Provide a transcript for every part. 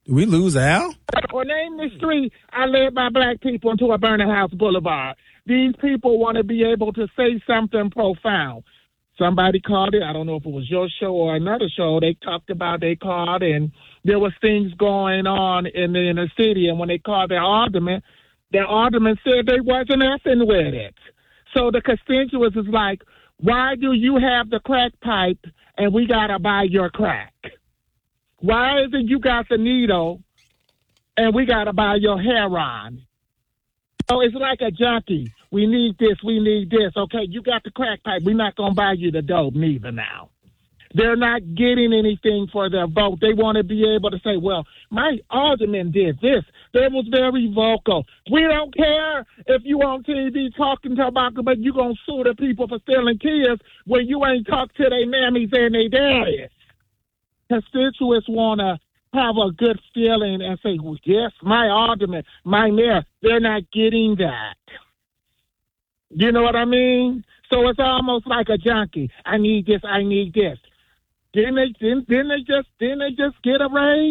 Did we lose Al? Or name the street I led my black people into a burning house boulevard. These people want to be able to say something profound. Somebody called it. I don't know if it was your show or another show. They talked about they called and there was things going on in the inner city. And when they called their alderman said they wasn't effing with it. So the constituents is like, why do you have the crack pipe and we got to buy your crack? Why is it you got the needle and we got to buy your heroin? So it's like a junkie. We need this, we need this. Okay, you got the crack pipe. We're not going to buy you the dope neither now. They're not getting anything for their vote. They want to be able to say, well, my alderman did this. They was very vocal. We don't care if you on TV talking tobacco, but you going to sue the people for stealing kids when you ain't talked to their mammies and their daddies. Constituents want to have a good feeling and say, well, yes, my alderman, my mayor, they're not getting that. You know what I mean? So it's almost like a junkie. I need this, I need this. Didn't they just get a raise?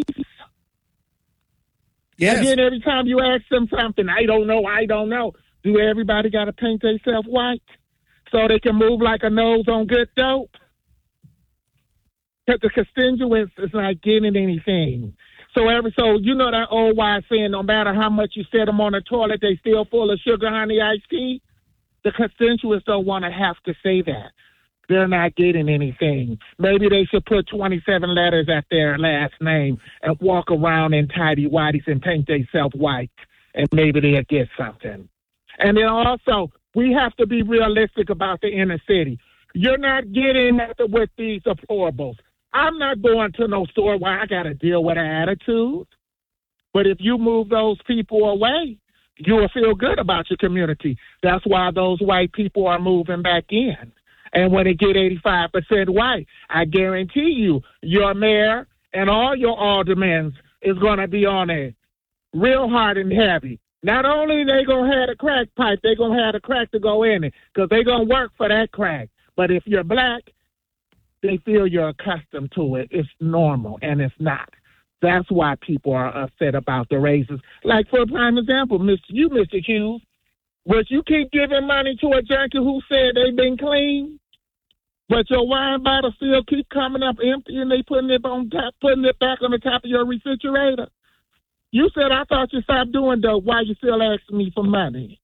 Yes. And then every time you ask them something, I don't know. Do everybody got to paint themselves white so they can move like a nose on good dope? Because the constituents is not getting anything. So you know that old wise saying, no matter how much you set them on the toilet, they still full of sugar, honey, iced tea. The constituents don't want to have to say that. They're not getting anything. Maybe they should put 27 letters at their last name and walk around in tidy whities and paint themselves white, and maybe they'll get something. And then also, we have to be realistic about the inner city. You're not getting nothing with these deplorables. I'm not going to no store where I got to deal with an attitude. But if you move those people away, you will feel good about your community. That's why those white people are moving back in. And when it get 85% white, I guarantee you, your mayor and all your aldermen is going to be on it real hard and heavy. Not only they going to have a crack pipe, they going to have a crack to go in it because they going to work for that crack. But if you're black, they feel you're accustomed to it. It's normal, and it's not. That's why people are upset about the raises. Like, for a prime example, Mr. Hughes, but you keep giving money to a junkie who said they've been clean, but your wine bottle still keep coming up empty and they putting it back on the top of your refrigerator. You said, I thought you stopped doing dope. Why you still asking me for money?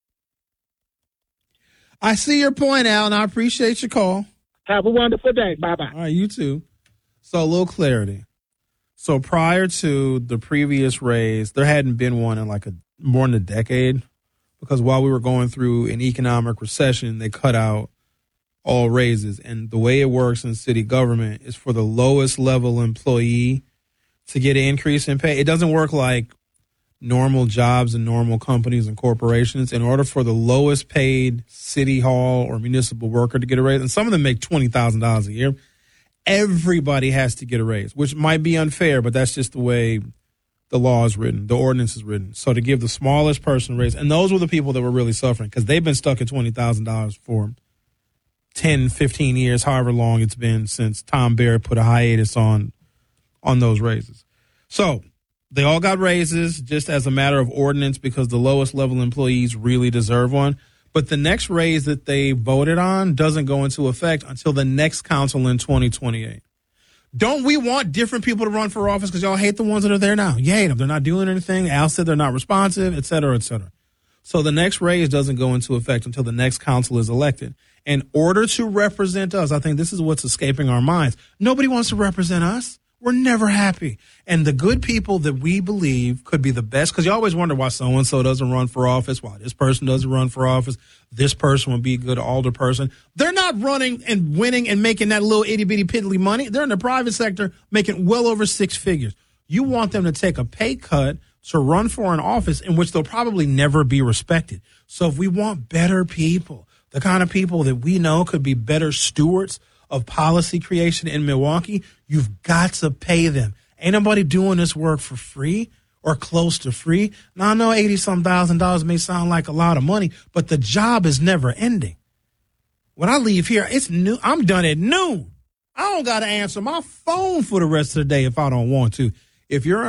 I see your point, Al, and I appreciate your call. Have a wonderful day. Bye-bye. All right, you too. So a little clarity. So prior to the previous raise, there hadn't been one in like more than a decade because while we were going through an economic recession, they cut out all raises. And the way it works in city government is for the lowest level employee to get an increase in pay. It doesn't work like normal jobs and normal companies and corporations. In order for the lowest paid city hall or municipal worker to get a raise, and some of them make $20,000 a year, everybody has to get a raise, which might be unfair, but that's just the way the law is written, the ordinance is written. So to give the smallest person a raise, and those were the people that were really suffering because they've been stuck at $20,000 for 10, 15 years, however long it's been since Tom Barrett put a hiatus on those raises. So they all got raises just as a matter of ordinance because the lowest level employees really deserve one. But the next raise that they voted on doesn't go into effect until the next council in 2028. Don't we want different people to run for office because y'all hate the ones that are there now? You hate them. They're not doing anything. Al said they're not responsive, et cetera, et cetera. So the next raise doesn't go into effect until the next council is elected. In order to represent us, I think this is what's escaping our minds. Nobody wants to represent us. We're never happy. And the good people that we believe could be the best, because you always wonder why so-and-so doesn't run for office, why this person doesn't run for office, this person would be a good alder person. They're not running and winning and making that little itty-bitty piddly money. They're in the private sector making well over six figures. You want them to take a pay cut to run for an office in which they'll probably never be respected. So if we want better people, the kind of people that we know could be better stewards of policy creation in Milwaukee, you've got to pay them. Ain't nobody doing this work for free or close to free. Now, I know $80,000 may sound like a lot of money, but the job is never ending. When I leave here, it's new. I'm done at noon. I don't got to answer my phone for the rest of the day if I don't want to. If you're